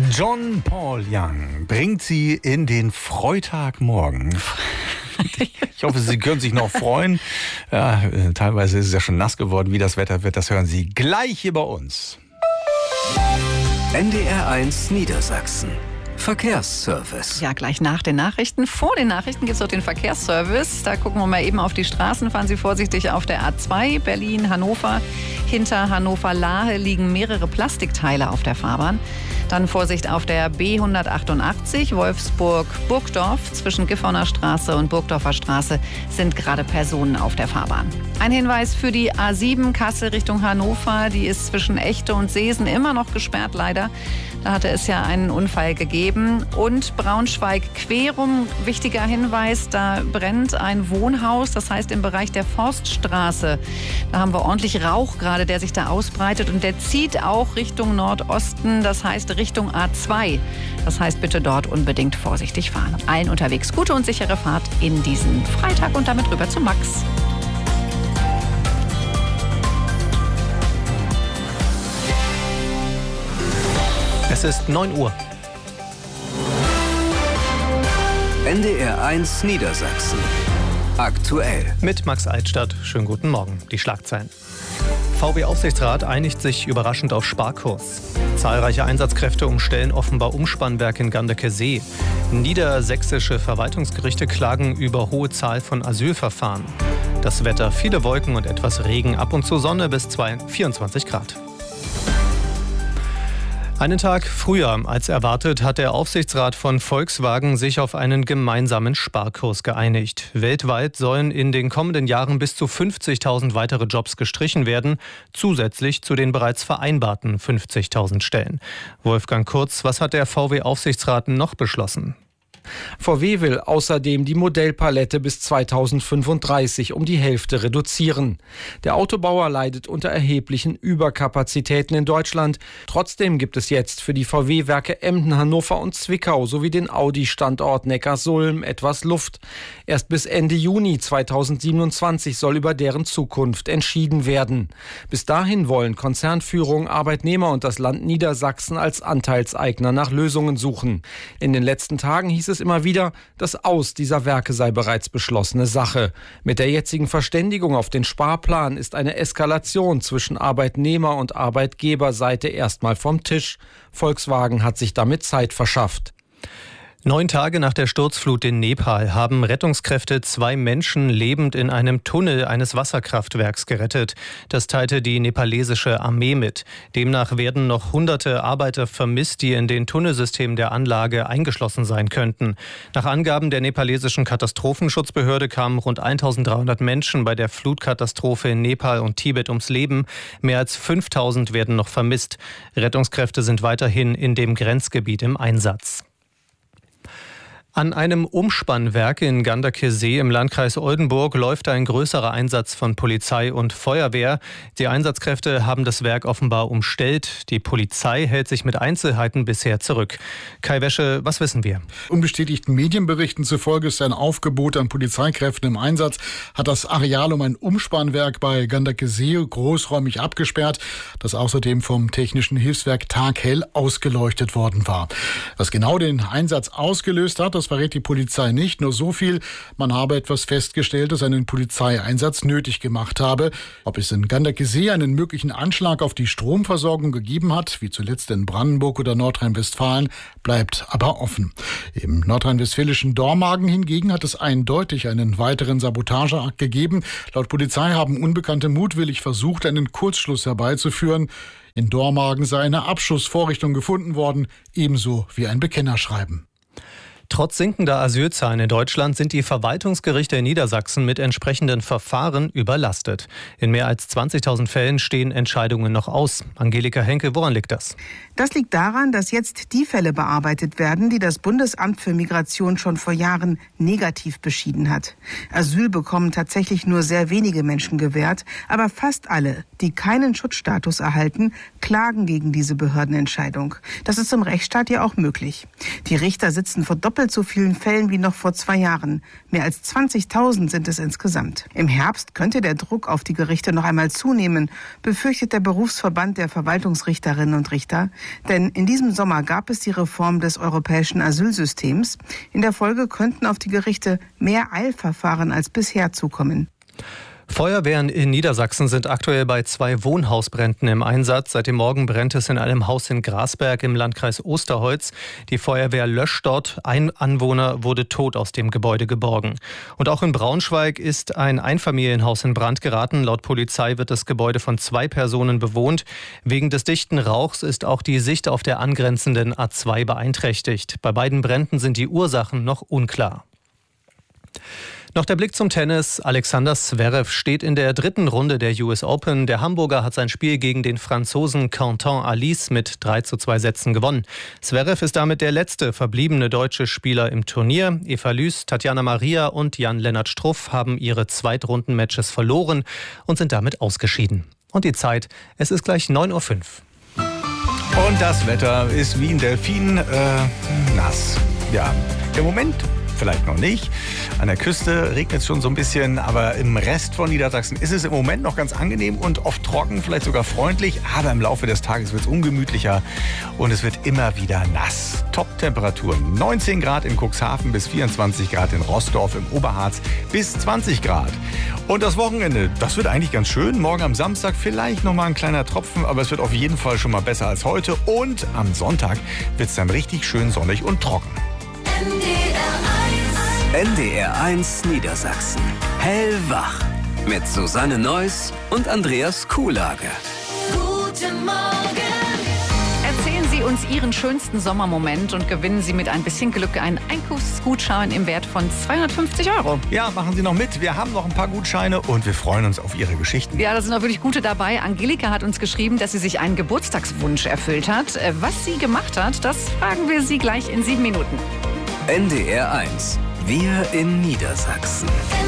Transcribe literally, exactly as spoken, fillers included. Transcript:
John Paul Young bringt Sie in den Freitagmorgen. Ich hoffe, Sie können sich noch freuen. Ja, teilweise ist es ja schon nass geworden. Wie das Wetter wird, das hören Sie gleich hier bei uns. N D R eins Niedersachsen. Verkehrsservice. Ja, gleich nach den Nachrichten. Vor den Nachrichten gibt es noch den Verkehrsservice. Da gucken wir mal eben auf die Straßen. Fahren Sie vorsichtig auf der A zwei Berlin-Hannover. Hinter Hannover-Lahe liegen mehrere Plastikteile auf der Fahrbahn. Dann Vorsicht auf der B hundertachtundachtzig Wolfsburg-Burgdorf. Zwischen Gifhorner Straße und Burgdorfer Straße sind gerade Personen auf der Fahrbahn. Ein Hinweis für die A sieben Kassel Richtung Hannover. Die ist zwischen Echte und Seesen immer noch gesperrt, leider. Da hatte es ja einen Unfall gegeben. Und Braunschweig-Querum, wichtiger Hinweis, da brennt ein Wohnhaus, das heißt im Bereich der Forststraße. Da haben wir ordentlich Rauch gerade, der sich da ausbreitet und der zieht auch Richtung Nordosten, das heißt Richtung A zwei. Das heißt, bitte dort unbedingt vorsichtig fahren. Allen unterwegs gute und sichere Fahrt in diesen Freitag und damit rüber zu Max. Es ist neun Uhr. N D R eins Niedersachsen. Aktuell. Mit Max Altstadt. Schönen guten Morgen. Die Schlagzeilen. V W-Aufsichtsrat einigt sich überraschend auf Sparkurs. Zahlreiche Einsatzkräfte umstellen offenbar Umspannwerk in Ganderkesee. Niedersächsische Verwaltungsgerichte klagen über hohe Zahl von Asylverfahren. Das Wetter: viele Wolken und etwas Regen, ab und zu Sonne bis vierundzwanzig Grad. Einen Tag früher als erwartet hat der Aufsichtsrat von Volkswagen sich auf einen gemeinsamen Sparkurs geeinigt. Weltweit sollen in den kommenden Jahren bis zu fünfzigtausend weitere Jobs gestrichen werden, zusätzlich zu den bereits vereinbarten fünfzigtausend Stellen. Wolfgang Kurz, was hat der V W-Aufsichtsrat noch beschlossen? V W will außerdem die Modellpalette bis zweitausendfünfunddreißig um die Hälfte reduzieren. Der Autobauer leidet unter erheblichen Überkapazitäten in Deutschland. Trotzdem gibt es jetzt für die V W-Werke Emden, Hannover und Zwickau sowie den Audi-Standort Neckarsulm etwas Luft. Erst bis Ende Juni zweitausendsiebenundzwanzig soll über deren Zukunft entschieden werden. Bis dahin wollen Konzernführung, Arbeitnehmer und das Land Niedersachsen als Anteilseigner nach Lösungen suchen. In den letzten Tagen hieß es immer wieder, das Aus dieser Werke sei bereits beschlossene Sache. Mit der jetzigen Verständigung auf den Sparplan ist eine Eskalation zwischen Arbeitnehmer- und Arbeitgeberseite erstmal vom Tisch. Volkswagen hat sich damit Zeit verschafft. Neun Tage nach der Sturzflut in Nepal haben Rettungskräfte zwei Menschen lebend in einem Tunnel eines Wasserkraftwerks gerettet. Das teilte die nepalesische Armee mit. Demnach werden noch hunderte Arbeiter vermisst, die in den Tunnelsystemen der Anlage eingeschlossen sein könnten. Nach Angaben der nepalesischen Katastrophenschutzbehörde kamen rund eintausenddreihundert Menschen bei der Flutkatastrophe in Nepal und Tibet ums Leben. Mehr als fünftausend werden noch vermisst. Rettungskräfte sind weiterhin in dem Grenzgebiet im Einsatz. An einem Umspannwerk in Ganderkesee im Landkreis Oldenburg läuft ein größerer Einsatz von Polizei und Feuerwehr. Die Einsatzkräfte haben das Werk offenbar umstellt. Die Polizei hält sich mit Einzelheiten bisher zurück. Kai Wäsche, was wissen wir? Unbestätigten Medienberichten zufolge ist ein Aufgebot an Polizeikräften im Einsatz, hat das Areal um ein Umspannwerk bei Ganderkesee großräumig abgesperrt, das außerdem vom Technischen Hilfswerk taghell ausgeleuchtet worden war. Was genau den Einsatz ausgelöst hat, das verrät die Polizei nicht. Nur so viel: man habe etwas festgestellt, das einen Polizeieinsatz nötig gemacht habe. Ob es in Ganderkesee einen möglichen Anschlag auf die Stromversorgung gegeben hat, wie zuletzt in Brandenburg oder Nordrhein-Westfalen, bleibt aber offen. Im nordrhein-westfälischen Dormagen hingegen hat es eindeutig einen weiteren Sabotageakt gegeben. Laut Polizei haben Unbekannte mutwillig versucht, einen Kurzschluss herbeizuführen. In Dormagen sei eine Abschussvorrichtung gefunden worden, ebenso wie ein Bekennerschreiben. Trotz sinkender Asylzahlen in Deutschland sind die Verwaltungsgerichte in Niedersachsen mit entsprechenden Verfahren überlastet. In mehr als zwanzigtausend Fällen stehen Entscheidungen noch aus. Angelika Henke, woran liegt das? Das liegt daran, dass jetzt die Fälle bearbeitet werden, die das Bundesamt für Migration schon vor Jahren negativ beschieden hat. Asyl bekommen tatsächlich nur sehr wenige Menschen gewährt, aber fast alle, die keinen Schutzstatus erhalten, klagen gegen diese Behördenentscheidung. Das ist im Rechtsstaat ja auch möglich. Die Richter sitzen vor doppeltem doppelt so vielen Fällen wie noch vor zwei Jahren. Mehr als zwanzigtausend sind es insgesamt. Im Herbst könnte der Druck auf die Gerichte noch einmal zunehmen, befürchtet der Berufsverband der Verwaltungsrichterinnen und Richter. Denn in diesem Sommer gab es die Reform des europäischen Asylsystems. In der Folge könnten auf die Gerichte mehr Eilverfahren als bisher zukommen. Feuerwehren in Niedersachsen sind aktuell bei zwei Wohnhausbränden im Einsatz. Seit dem Morgen brennt es in einem Haus in Grasberg im Landkreis Osterholz. Die Feuerwehr löscht dort. Ein Anwohner wurde tot aus dem Gebäude geborgen. Und auch in Braunschweig ist ein Einfamilienhaus in Brand geraten. Laut Polizei wird das Gebäude von zwei Personen bewohnt. Wegen des dichten Rauchs ist auch die Sicht auf der angrenzenden A zwei beeinträchtigt. Bei beiden Bränden sind die Ursachen noch unklar. Noch der Blick zum Tennis. Alexander Zverev steht in der dritten Runde der U S Open. Der Hamburger hat sein Spiel gegen den Franzosen Quentin Alice mit drei zu zwei Sätzen gewonnen. Zverev ist damit der letzte verbliebene deutsche Spieler im Turnier. Eva Lüß, Tatjana Maria und Jan-Lennart Struff haben ihre Zweitrundenmatches verloren und sind damit ausgeschieden. Und die Zeit, es ist gleich neun Uhr fünf. Und das Wetter ist wie ein Delfin äh, nass. Ja, im Moment vielleicht noch nicht. An der Küste regnet es schon so ein bisschen, aber im Rest von Niedersachsen ist es im Moment noch ganz angenehm und oft trocken, vielleicht sogar freundlich. Aber im Laufe des Tages wird es ungemütlicher und es wird immer wieder nass. Top-Temperaturen neunzehn Grad in Cuxhaven bis vierundzwanzig Grad in Roßdorf, im Oberharz bis zwanzig Grad. Und das Wochenende, das wird eigentlich ganz schön. Morgen am Samstag vielleicht noch mal ein kleiner Tropfen, aber es wird auf jeden Fall schon mal besser als heute. Und am Sonntag wird es dann richtig schön sonnig und trocken. N D R eins Niedersachsen. Hellwach. Mit Susanne Neuss und Andreas Kuhlage. Guten Morgen. Erzählen Sie uns Ihren schönsten Sommermoment und gewinnen Sie mit ein bisschen Glück einen Einkaufsgutschein im Wert von zweihundertfünfzig Euro. Ja, machen Sie noch mit. Wir haben noch ein paar Gutscheine und wir freuen uns auf Ihre Geschichten. Ja, da sind auch wirklich gute dabei. Angelika hat uns geschrieben, dass sie sich einen Geburtstagswunsch erfüllt hat. Was sie gemacht hat, das fragen wir Sie gleich in sieben Minuten. N D R eins. Wir in Niedersachsen.